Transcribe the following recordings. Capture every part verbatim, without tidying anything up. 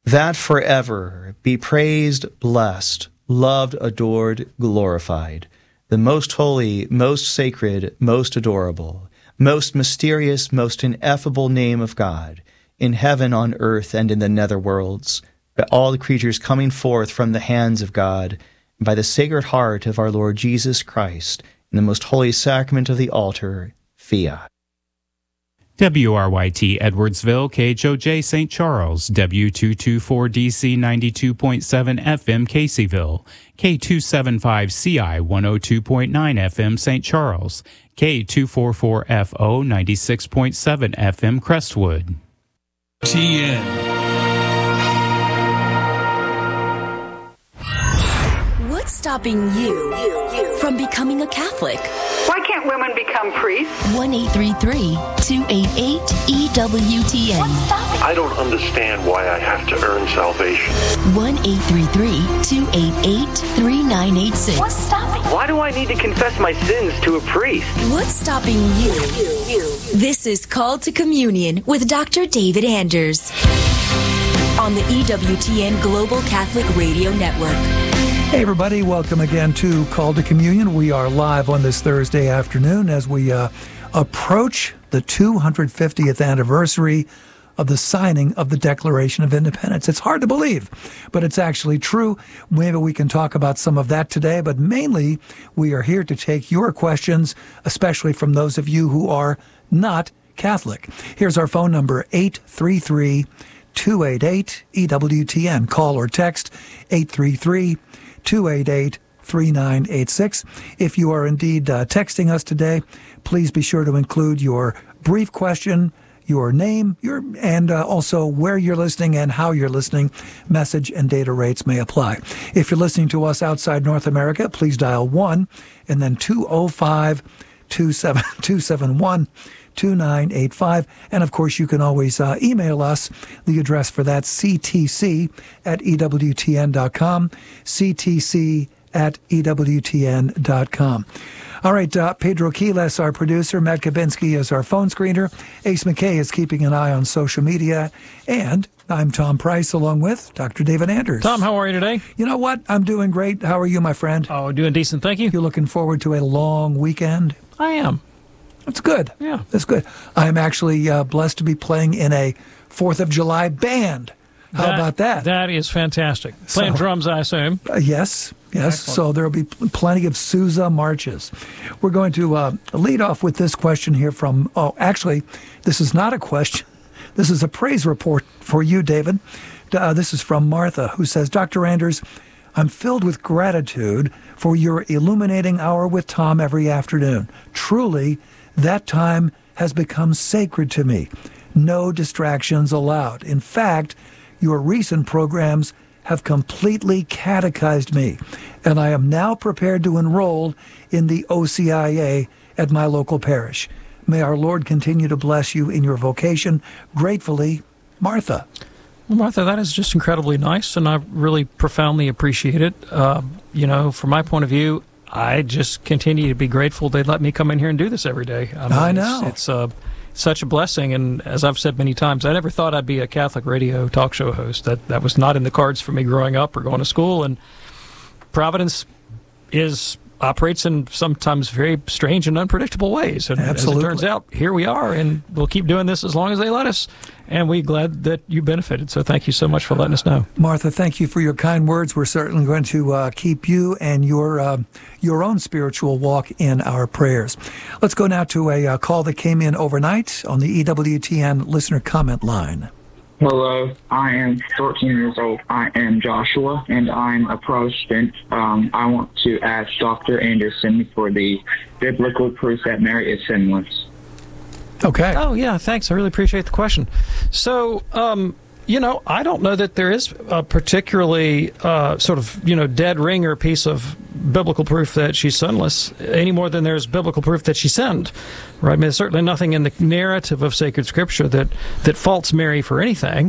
that forever be praised, blessed, loved, adored, glorified, the most holy, most sacred, most adorable, most mysterious, most ineffable name of God, in heaven, on earth, and in the netherworlds, by all the creatures coming forth from the hands of God, and by the Sacred Heart of our Lord Jesus Christ, in the most holy sacrament of the altar, Fiat. W R Y T Edwardsville, K H O J Saint Charles, W two twenty-four D C ninety-two point seven F M Caseyville, K two seventy-five C I one oh two point nine F M Saint Charles, K two forty-four F O ninety-six point seven F M Crestwood. T N. What's stopping you, you, you from becoming a Catholic? Why can't women become priests? one eight three three, two eight eight, E W T N. I don't understand why I have to earn salvation. one eight three three, two eight eight, three nine eight six. What's stopping? Why do I need to confess my sins to a priest? What's stopping you? you, you. This is Called to Communion with Doctor David Anders on the E W T N Global Catholic Radio Network. Hey everybody, welcome again to Call to Communion. We are live on this Thursday afternoon as we uh, approach the two hundred fiftieth anniversary of the signing of the Declaration of Independence. It's hard to believe, but it's actually true. Maybe we can talk about some of that today, but mainly we are here to take your questions, especially from those of you who are not Catholic. Here's our phone number, eight three three, two eight eight, E W T N. Call or text eight three three, two eight eight, three nine eight six. If you are indeed uh, texting us today, please be sure to include your brief question, your name, your and uh, also where you're listening and how you're listening. Message and data rates may apply. If you're listening to us outside North America, please dial one and then two oh five, two seven one, two nine eight five. And of course, you can always uh, email us. The address for that, c t c at e w t n dot com, c t c at e w t n dot com. All right, uh, Pedro Quiles, our producer, Matt Kabinski is our phone screener, Ace McKay is keeping an eye on social media, and I'm Tom Price along with Doctor David Anders. Tom, how are you today? You know what? I'm doing great. How are you, my friend? Oh, doing decent, thank you. You looking forward to a long weekend? I am. That's good. Yeah. That's good. I'm actually uh, blessed to be playing in a fourth of July band. How that, about that? That is fantastic. Playing So, drums, I assume. Uh, yes, yes. Excellent. So there will be pl- plenty of Sousa marches. We're going to uh, lead off with this question here from, oh, actually, this is not a question. This is a praise report for you, David. Uh, this is from Martha, who says, Doctor Anders, I'm filled with gratitude for your illuminating hour with Tom every afternoon. Truly, that time has become sacred to me. No distractions allowed. In fact, your recent programs have completely catechized me, and I am now prepared to enroll in the O C I A at my local parish. May our Lord continue to bless you in your vocation. Gratefully, Martha. Well, Martha, that is just incredibly nice, and I really profoundly appreciate it. Uh, you know, from my point of view, I just continue to be grateful they let me come in here and do this every day. I, mean, I know. It's, it's uh, such a blessing, and as I've said many times, I never thought I'd be a Catholic radio talk show host. That that was not in the cards for me growing up or going to school, and Providence is operates in sometimes very strange and unpredictable ways. And Absolutely. as it turns out, here we are, and we'll keep doing this as long as they let us. And we're glad that you benefited. So thank you so much for letting us know. Martha, thank you for your kind words. We're certainly going to uh, keep you and your uh, your own spiritual walk in our prayers. Let's go now to a uh, call that came in overnight on the E W T N listener comment line. Hello, I am thirteen years old. I am Joshua, and I'm a Protestant. Um, I want to ask Doctor Anderson for the biblical proof that Mary is sinless. Okay. Oh, yeah, thanks. I really appreciate the question. So, um, you know, I don't know that there is a particularly uh, sort of, you know, dead ringer piece of biblical proof that she's sinless any more than there's biblical proof that she sinned, right? I mean, there's certainly nothing in the narrative of sacred Scripture that, that faults Mary for anything.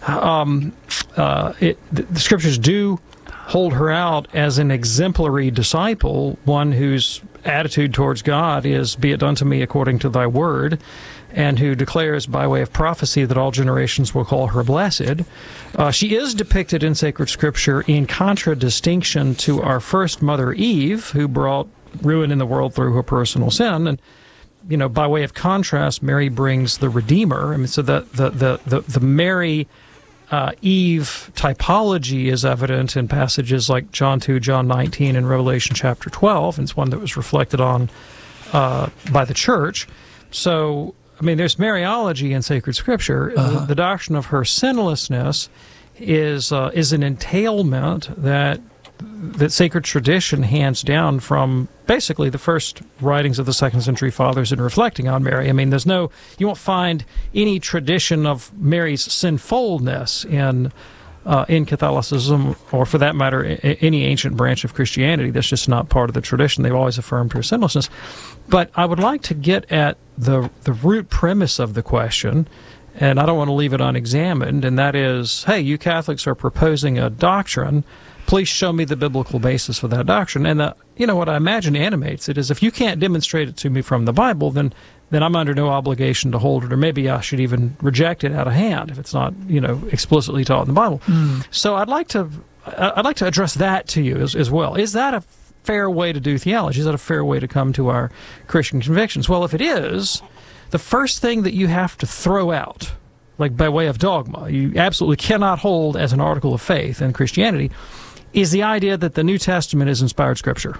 Um, uh, it, the, the Scriptures do hold her out as an exemplary disciple, one whose attitude towards God is, be it done to me according to thy word. and who declares by way of prophecy that all generations will call her blessed. Uh, she is depicted in sacred scripture in contradistinction to our first mother Eve, who brought ruin in the world through her personal sin. And, you know, by way of contrast, Mary brings the Redeemer. I mean, so the the the the, the Mary uh, Eve typology is evident in passages like John two, John nineteen, and Revelation chapter twelve. And it's one that was reflected on uh, by the church. So, I mean, there's Mariology in sacred scripture. Uh-huh. The, the doctrine of her sinlessness is uh, is an entailment that that sacred tradition hands down from basically the first writings of the second century fathers in reflecting on Mary. I mean, there's no, you won't find any tradition of Mary's sinfulness in uh, in Catholicism, or for that matter, I- any ancient branch of Christianity. That's just not part of the tradition. They've always affirmed her sinlessness. But I would like to get at the the root premise of the question, and I don't want to leave it unexamined, and that is, hey, you Catholics are proposing a doctrine. Please show me the biblical basis for that doctrine. And, the, you know, what I imagine animates it is if you can't demonstrate it to me from the Bible, then then I'm under no obligation to hold it, or maybe I should even reject it out of hand if it's not, you know, explicitly taught in the Bible. Mm. So I'd like to I'd like to address that to you as, as well. Is that a fair way to do theology? Is that a fair way to come to our Christian convictions? Well, if it is, the first thing that you have to throw out, like by way of dogma, you absolutely cannot hold as an article of faith in Christianity, is the idea that the New Testament is inspired Scripture.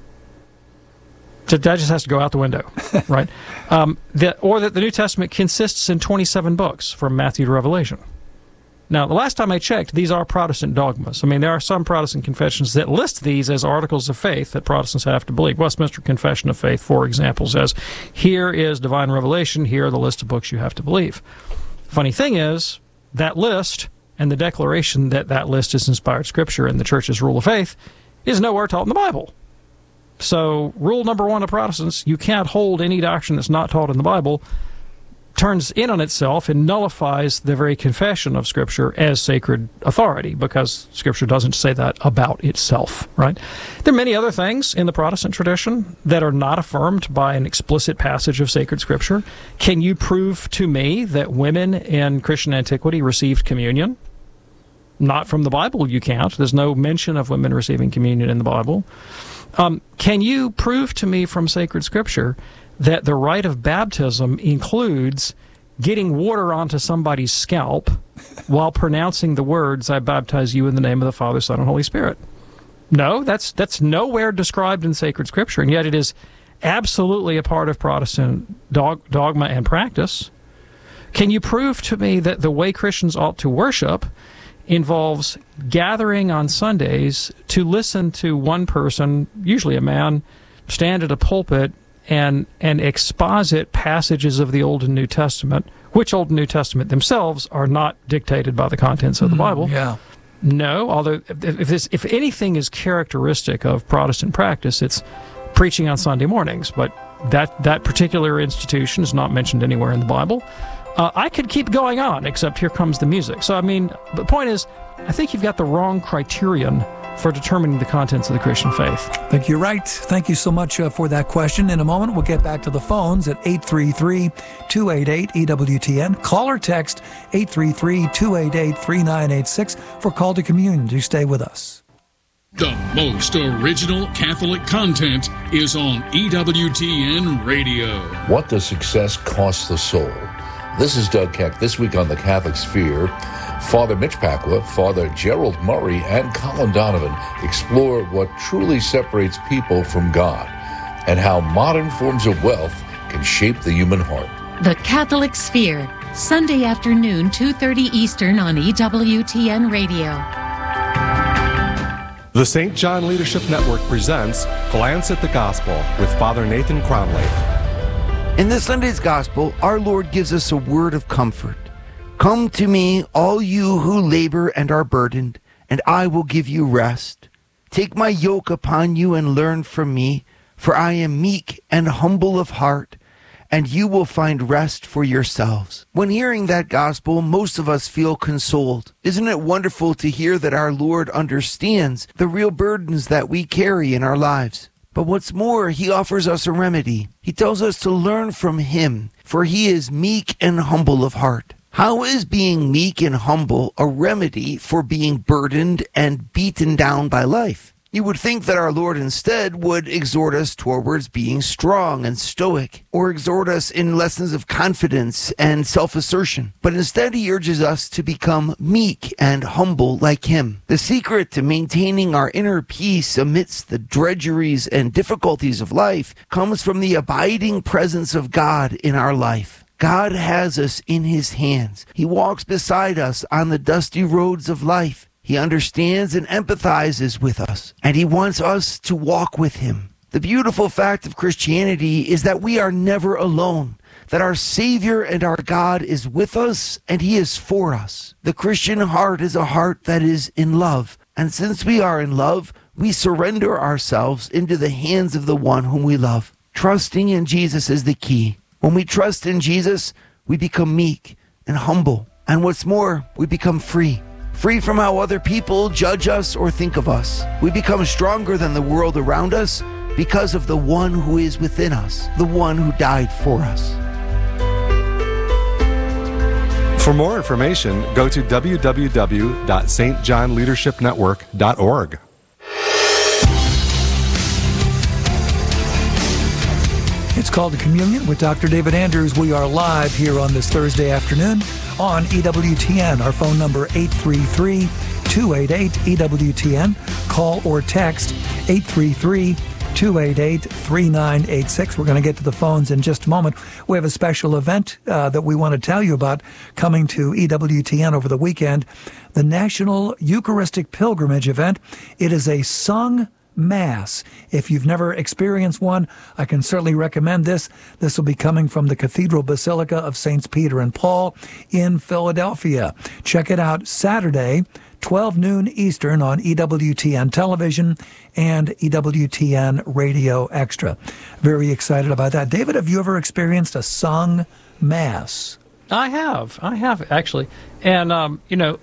So that just has to go out the window, right? Um, that, or that the New Testament consists in twenty-seven books from Matthew to Revelation. Now, the last time I checked, these are Protestant dogmas. I mean, there are some Protestant confessions that list these as articles of faith that Protestants have to believe. Westminster Confession of Faith, for example, says, here is divine revelation, here are the list of books you have to believe. Funny thing is, that list and the declaration that that list is inspired Scripture and the Church's rule of faith is nowhere taught in the Bible. So, rule number one of Protestants, you can't hold any doctrine that's not taught in the Bible, turns in on itself and nullifies the very confession of Scripture as sacred authority, because Scripture doesn't say that about itself, right? There are many other things in the Protestant tradition that are not affirmed by an explicit passage of sacred Scripture. Can you prove to me that women in Christian antiquity received communion? Not from the Bible, you can't. There's no mention of women receiving communion in the Bible. Um, can you prove to me from sacred Scripture that the rite of baptism includes getting water onto somebody's scalp while pronouncing the words, I baptize you in the name of the Father, Son, and Holy Spirit? No, that's that's nowhere described in sacred Scripture, and yet it is absolutely a part of Protestant dog, dogma and practice. Can you prove to me that the way Christians ought to worship involves gathering on Sundays to listen to one person, usually a man, stand at a pulpit and and exposit passages of the Old and New Testament, which Old and New Testament themselves are not dictated by the contents of the Bible? Mm, yeah. No, although if, if, this, if anything is characteristic of Protestant practice, it's preaching on Sunday mornings, but that, that particular institution is not mentioned anywhere in the Bible. Uh, I could keep going on, except here comes the music. So, I mean, the point is, I think you've got the wrong criterion for determining the contents of the Christian faith. I think you're right. Thank you so much uh, for that question. In a moment, we'll get back to the phones at eight three three, two eight eight, E W T N. Call or text eight three three, two eight eight, three nine eight six for Call to Communion. Do stay with us. The most original Catholic content is on E W T N Radio. What does success cost the soul? This is Doug Keck. This week on the Catholic Sphere, Father Mitch Pacwa, Father Gerald Murray, and Colin Donovan explore what truly separates people from God and how modern forms of wealth can shape the human heart. The Catholic Sphere, Sunday afternoon, two thirty Eastern on E W T N Radio. The Saint John Leadership Network presents Glance at the Gospel with Father Nathan Cromley. In this Sunday's Gospel, our Lord gives us a word of comfort. Come to me, all you who labor and are burdened, and I will give you rest. Take my yoke upon you and learn from me, for I am meek and humble of heart, and you will find rest for yourselves. When hearing that gospel, most of us feel consoled. Isn't it wonderful to hear that our Lord understands the real burdens that we carry in our lives? But what's more, he offers us a remedy. He tells us to learn from him, for he is meek and humble of heart. How is being meek and humble a remedy for being burdened and beaten down by life? You would think that our Lord instead would exhort us towards being strong and stoic, or exhort us in lessons of confidence and self-assertion. But instead he urges us to become meek and humble like him. The secret to maintaining our inner peace amidst the drudgeries and difficulties of life comes from the abiding presence of God in our life. God has us in his hands. He walks beside us on the dusty roads of life. He understands and empathizes with us, and he wants us to walk with him. The beautiful fact of Christianity is that we are never alone, that our Savior and our God is with us, and he is for us. The Christian heart is a heart that is in love, and since we are in love, we surrender ourselves into the hands of the one whom we love. Trusting in Jesus is the key. When we trust in Jesus, we become meek and humble, and what's more, we become free. Free from how other people judge us or think of us. We become stronger than the world around us because of the one who is within us, the one who died for us. For more information, go to w w w dot s t john leadership network dot org. It's called to Communion with Doctor David Andrews. We are live here on this Thursday afternoon on E W T N. Our phone number eight three three, two eight eight, E W T N. Call or text eight three three, two eight eight, three nine eight six. We're going to get to the phones in just a moment. We have a special event uh, that we want to tell you about coming to E W T N over the weekend, the National Eucharistic Pilgrimage event. It is a sung Mass. If you've never experienced one, I can certainly recommend this. This will be coming from the Cathedral Basilica of Saints Peter and Paul in Philadelphia. Check it out Saturday, twelve noon Eastern on E W T N Television and E W T N Radio Extra. Very excited about that. David, have you ever experienced a sung Mass? I have. I have, actually. And, um, you know,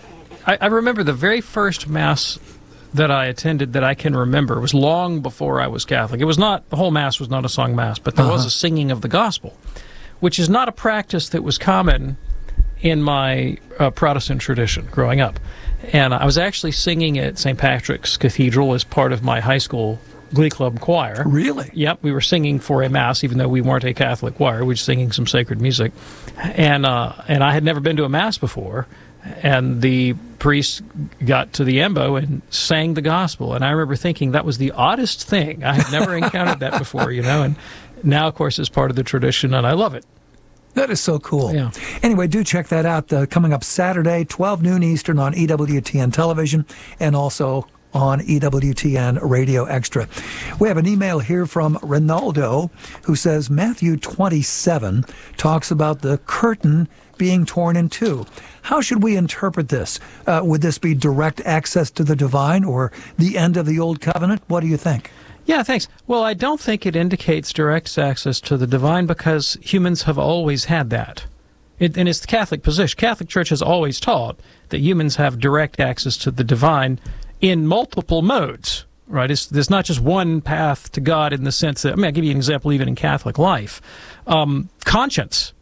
I, I remember the very first Mass that I attended that I can remember. It was long before I was Catholic. It was not, the whole Mass was not a sung Mass, but there uh-huh. was a singing of the Gospel, which is not a practice that was common in my uh, Protestant tradition growing up. And I was actually singing at Saint Patrick's Cathedral as part of my high school Glee Club choir. Really? Yep, we were singing for a Mass, even though we weren't a Catholic choir. We were singing some sacred music. And, uh, and I had never been to a Mass before. And the priest got to the embo and sang the gospel. And I remember thinking that was the oddest thing. I had never encountered that before, you know. And now, of course, it's part of the tradition, and I love it. That is so cool. Yeah. Anyway, do check that out. Uh, coming up Saturday, twelve noon Eastern on E W T N Television and also on E W T N Radio Extra. We have an email here from Ronaldo who says Matthew twenty-seven talks about the curtain being torn in two. How should we interpret this? Uh, would this be direct access to the divine or the end of the old covenant? What do you think? Yeah, thanks. Well, I don't think it indicates direct access to the divine because humans have always had that. It, and it's the Catholic position. Catholic Church has always taught that humans have direct access to the divine in multiple modes, right? It's, there's not just one path to God in the sense that, I mean, I'll give you an example even in Catholic life. Um, conscience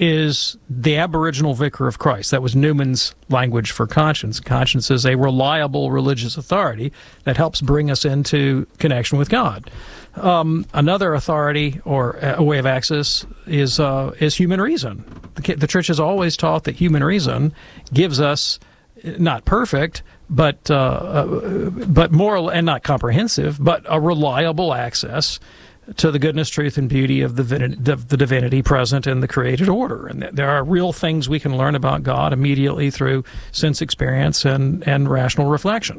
is the aboriginal vicar of Christ. That was Newman's language for conscience. Conscience is a reliable religious authority that helps bring us into connection with God. Um, another authority or a way of access is uh, is human reason. The, the Church has always taught that human reason gives us, not perfect, but uh, uh, but moral and not comprehensive, but a reliable access to the goodness, truth, and beauty of the, the divinity present in the created order. And there are real things we can learn about God immediately through sense experience and, and rational reflection.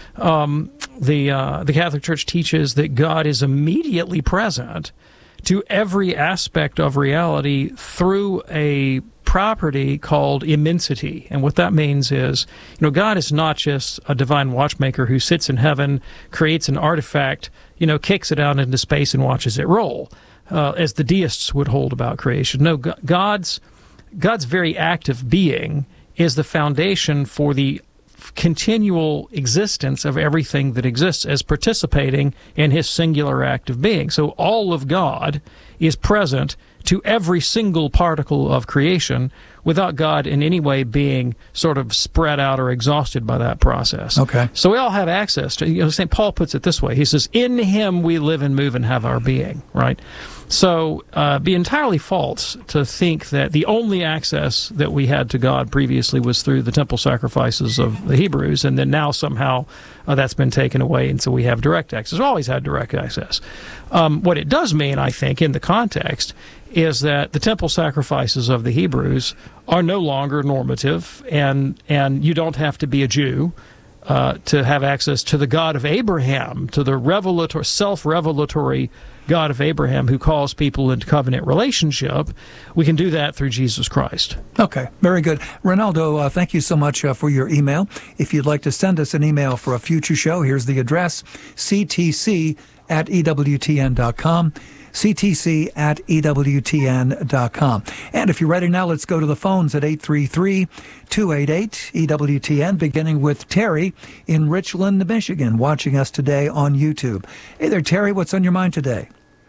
Um, the, uh, the Catholic Church teaches that God is immediately present to every aspect of reality through a property called immensity. And what that means is, you know, God is not just a divine watchmaker who sits in heaven, creates an artifact, you know, kicks it out into space and watches it roll, uh, as the deists would hold about creation. No, God's God's very active being is the foundation for the continual existence of everything that exists as participating in his singular act of being. So all of God is present to every single particle of creation without God in any way being sort of spread out or exhausted by that process. Okay. So we all have access to, you know, Saint Paul puts it this way. He says, in him we live and move and have our being, right? So uh, be entirely false to think that the only access that we had to God previously was through the temple sacrifices of the Hebrews, and then now somehow uh, that's been taken away, and so we have direct access. We've always had direct access. Um, what it does mean, I think, in the context, is that the temple sacrifices of the Hebrews are no longer normative, and and you don't have to be a Jew uh, to have access to the God of Abraham, to the revelatory, self-revelatory God of Abraham who calls people into covenant relationship. We can do that through Jesus Christ. Okay, very good. Ronaldo, uh, thank you so much uh, for your email. If you'd like to send us an email for a future show, here's the address, c t c at e w t n dot com. c t c at e w t n dot com. And if you're ready now, let's go to the phones at eight three three, two eight eight, E W T N, beginning with Terry in Richland, Michigan, watching us today on YouTube. Hey there, Terry, what's on your mind today?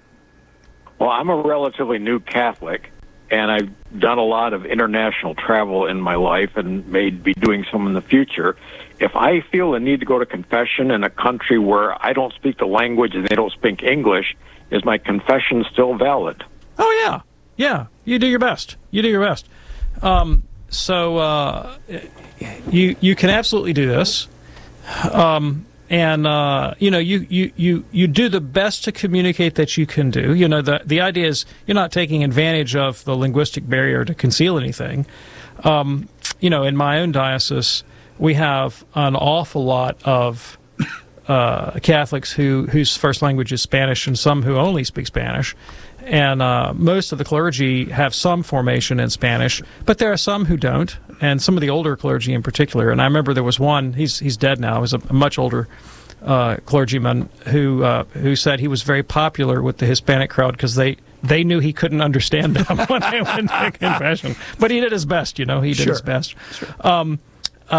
Well, I'm a relatively new Catholic, and I've done a lot of international travel in my life and may be doing some in the future. If I feel the need to go to confession in a country where I don't speak the language and they don't speak English, is my confession still valid? Oh, yeah. Yeah. You do your best. You do your best. Um, so uh, you you can absolutely do this. Um, and, uh, you know, you, you, you, you do the best to communicate that you can do. You know, the, the idea is you're not taking advantage of the linguistic barrier to conceal anything. Um, you know, in my own diocese, we have an awful lot of Uh, Catholics who whose first language is Spanish, and some who only speak Spanish. And uh, most of the clergy have some formation in Spanish, but there are some who don't, and some of the older clergy in particular. And I remember there was one, he's he's dead now, he was a, a much older uh, clergyman who uh, who said he was very popular with the Hispanic crowd because they, they knew he couldn't understand them when they went to confession. But he did his best, you know, he did Sure. his best. Sure. Um, uh,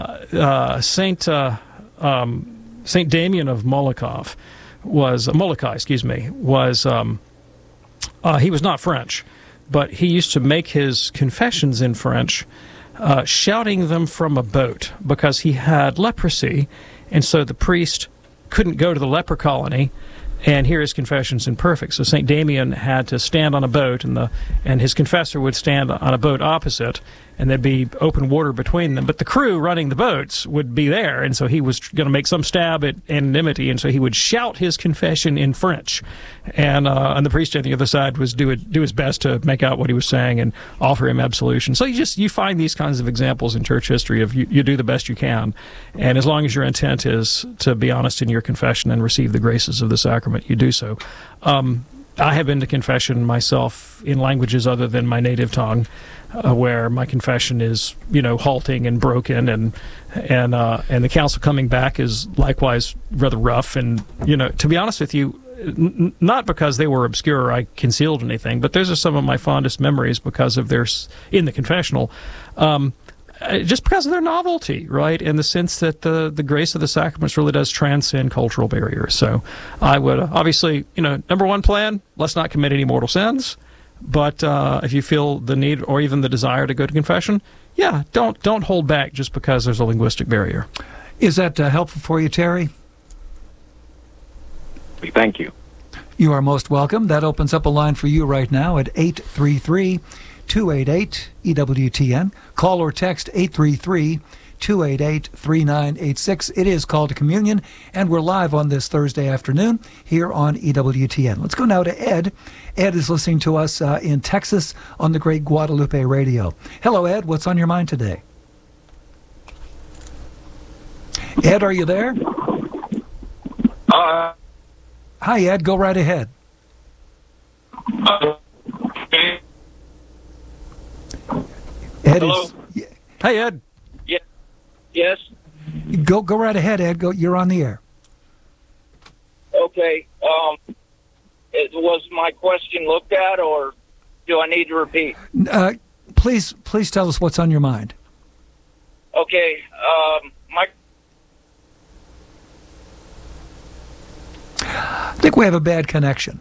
uh, Saint... Uh, um, Saint Damien of Molokai was uh, Molokai, excuse me, was um, uh, he was not French, but he used to make his confessions in French, uh, shouting them from a boat because he had leprosy, and so the priest couldn't go to the leper colony and hear his confessions in perfect. So Saint Damien had to stand on a boat, and the and his confessor would stand on a boat opposite, and there'd be open water between them. But the crew running the boats would be there, and so he was going to make some stab at anonymity, and so he would shout his confession in French, and uh, and the priest on the other side was do it, do his best to make out what he was saying and offer him absolution. So you just you find these kinds of examples in church history of you, you do the best you can, and as long as your intent is to be honest in your confession and receive the graces of the sacrament, you do so. Um, I have been to confession myself in languages other than my native tongue, uh, where my confession is, you know, halting and broken, and and uh, and the counsel coming back is likewise rather rough. And you know, to be honest with you, n- not because they were obscure or I concealed anything, but those are some of my fondest memories because of their s- in the confessional. Um, Just because of their novelty, right? In the sense that the, the grace of the sacraments really does transcend cultural barriers. So I would uh, obviously, you know, number one plan, let's not commit any mortal sins. But uh, if you feel the need or even the desire to go to confession, yeah, don't don't hold back just because there's a linguistic barrier. Is that uh, helpful for you, Terry? Thank you. You are most welcome. That opens up a line for you right now at eight three three, two eight eight, E W T N. Call or text eight three three, two eight eight, three nine eight six. It is Call to Communion, and we're live on this Thursday afternoon here on E W T N. Let's go now to Ed. Ed is listening to us uh, in Texas on the Great Guadalupe Radio. Hello, Ed. What's on your mind today? Ed, are you there? Uh, Hi, Ed. Go right ahead. Uh, Ed Hello? is. Hey, Ed. Yeah. Yes. Go go right ahead, Ed. Go. You're on the air. Okay. Um, it, was my question looked at, or do I need to repeat? Uh, please, please tell us what's on your mind. Okay. Um, my. I think we have a bad connection.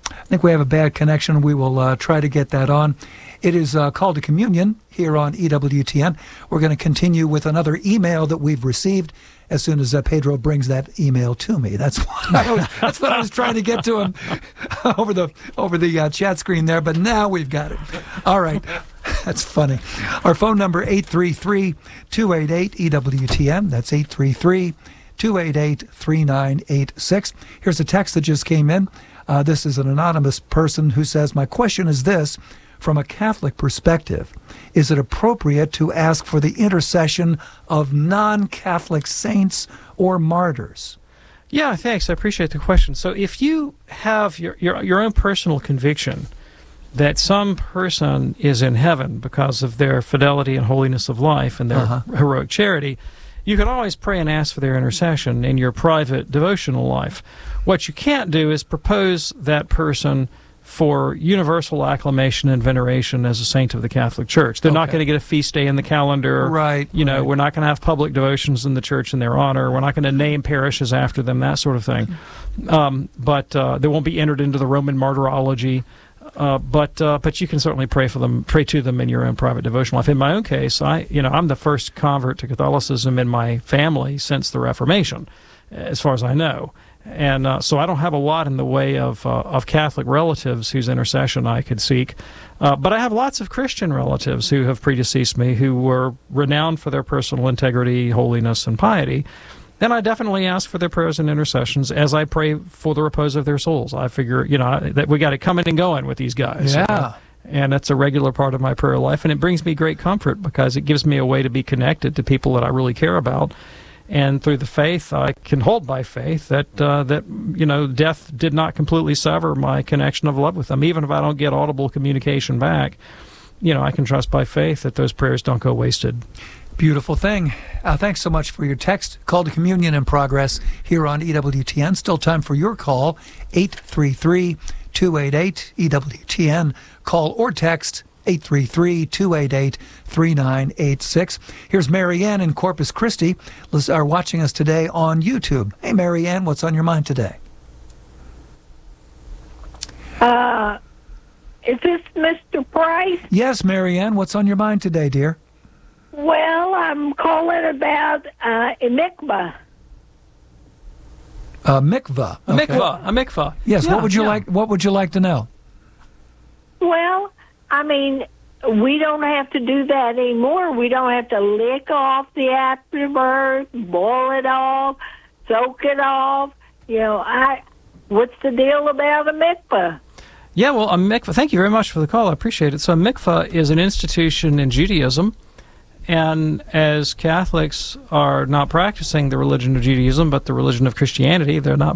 I think we have a bad connection. We will uh, try to get that on. It is uh, Call to Communion here on E W T N. We're going to continue with another email that we've received as soon as uh, Pedro brings that email to me. That's what I was, that's what I was trying to get to him over the over the uh, chat screen there, but now we've got it. All right. That's funny. Our phone number, eight three three, two eight eight, E W T N. That's eight three three, two eight eight, three nine eight six. Here's a text that just came in. Uh, this is an anonymous person who says, my question is this. From a Catholic perspective, is it appropriate to ask for the intercession of non-Catholic saints or martyrs? Yeah, thanks. I appreciate the question. So if you have your, your, your own personal conviction that some person is in heaven because of their fidelity and holiness of life and their uh-huh. heroic charity, you can always pray and ask for their intercession in your private devotional life. What you can't do is propose that person for universal acclamation and veneration as a saint of the Catholic Church. They're okay. not going to get a feast day in the calendar. Right. You know, right. we're not going to have public devotions in the church in their honor. We're not going to name parishes after them, that sort of thing. Um, but uh, they won't be entered into the Roman martyrology. Uh, but uh, but you can certainly pray for them, pray to them in your own private devotional life. In my own case, I you know I'm the first convert to Catholicism in my family since the Reformation, as far as I know. And uh, so I don't have a lot in the way of uh, of Catholic relatives whose intercession I could seek. Uh, but I have lots of Christian relatives who have predeceased me, who were renowned for their personal integrity, holiness, and piety. Then I definitely ask for their prayers and intercessions as I pray for the repose of their souls. I figure, you know, that we got it coming and going with these guys. Yeah. Uh, and that's a regular part of my prayer life. And it brings me great comfort because it gives me a way to be connected to people that I really care about. And through the faith, I can hold by faith that, uh, that you know, death did not completely sever my connection of love with them. Even if I don't get audible communication back, you know, I can trust by faith that those prayers don't go wasted. Beautiful thing. Uh, thanks so much for your text. Call to Communion in progress here on E W T N. Still time for your call, eight three three, two eight eight, E W T N. Call or text eight three three, two eight eight, three nine eight six. Here's Marianne in Corpus Christi, are watching us today on YouTube. Hey, Marianne, what's on your mind today? Uh, is this Mister Price? Yes, Marianne, what's on your mind today, dear? Well, I'm calling about uh, a mikvah. A mikvah. A okay. mikvah. A mikvah. Yes. Yeah, what would you yeah. like? What would you like to know? Well, I mean, we don't have to do that anymore. We don't have to lick off the afterbirth, boil it off, soak it off. You know, I. What's the deal about a mikvah? Yeah, well, a mikvah. Thank you very much for the call. I appreciate it. So, a mikvah is an institution in Judaism. And as Catholics are not practicing the religion of Judaism, but the religion of Christianity, they're not